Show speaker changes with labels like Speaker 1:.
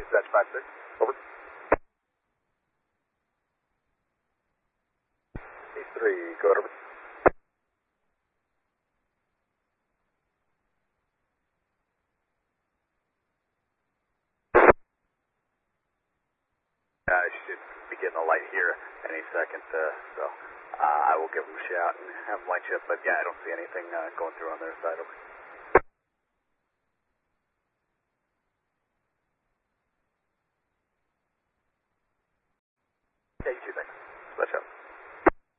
Speaker 1: Dispatch 5-6. Over. 8-3, go over. I should be getting a light here any second, so I will give them a shout and have them light you up, but yeah, I don't see anything going through on their side. Over. Yeah, you too, thanks. Dispatch out.